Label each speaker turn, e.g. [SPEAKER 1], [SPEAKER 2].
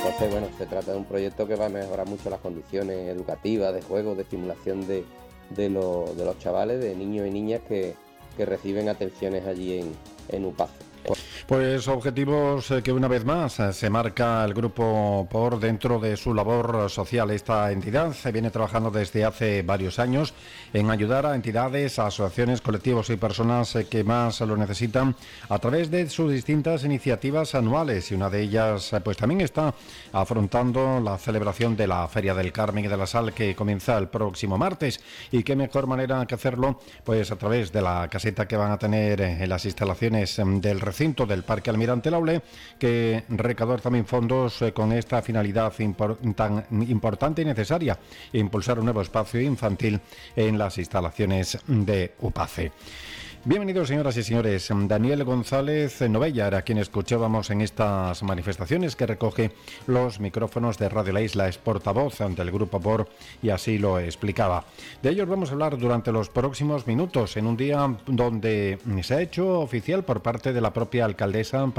[SPEAKER 1] Entonces, bueno, se trata de un proyecto que va a mejorar mucho las condiciones educativas, de juego, de estimulación de los chavales, de niños y niñas que reciben atenciones allí en UPACE.
[SPEAKER 2] Pues objetivos que una vez más se marca el grupo por dentro de su labor social. Esta entidad se viene trabajando desde hace varios años en ayudar a entidades, asociaciones, colectivos y personas que más lo necesitan a través de sus distintas iniciativas anuales, y una de ellas pues también está afrontando la celebración de la Feria del Carmen y de la Sal, que comienza el próximo martes. Y qué mejor manera que hacerlo pues a través de la caseta que van a tener en las instalaciones del recinto del Parque Almirante Laule, que recaudar también fondos con esta finalidad tan importante y necesaria: impulsar un nuevo espacio infantil en las instalaciones de UPACE. Bienvenidos, señoras y señores. Daniel González Novella era quien escuchábamos en estas manifestaciones, que recoge los micrófonos de Radio La Isla, es portavoz ante el Grupo POR, y así lo explicaba. De ellos vamos a hablar durante los próximos minutos, en un día donde se ha hecho oficial por parte de la propia alcaldesa